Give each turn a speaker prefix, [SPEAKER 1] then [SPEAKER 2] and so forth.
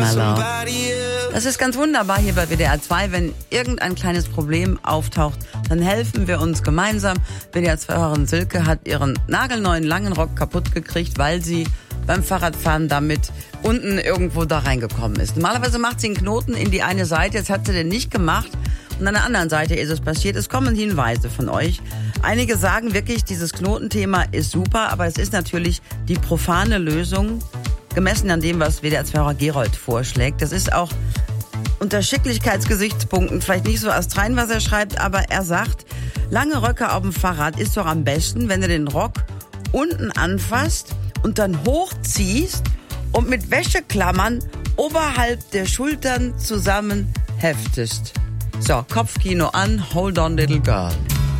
[SPEAKER 1] Marshmallow. Das ist ganz wunderbar hier bei WDR 2. Wenn irgendein kleines Problem auftaucht, dann helfen wir uns gemeinsam. WDR 2-Hörerin Silke hat ihren nagelneuen langen Rock kaputt gekriegt, weil sie beim Fahrradfahren damit unten irgendwo da reingekommen ist. Normalerweise macht sie einen Knoten in die eine Seite, jetzt hat sie den nicht gemacht. Und an der anderen Seite ist es passiert. Es kommen Hinweise von euch. Einige sagen wirklich, dieses Knotenthema ist super, aber es ist natürlich die profane Lösung, gemessen an dem, was WDR-2-Hörer Gerold vorschlägt. Das ist auch unter Schicklichkeitsgesichtspunkten vielleicht nicht so astrein, was er schreibt, aber er sagt, lange Röcke auf dem Fahrrad ist doch am besten, wenn du den Rock unten anfasst und dann hochziehst und mit Wäscheklammern oberhalb der Schultern zusammen heftest. So, Kopfkino an, hold on little girl.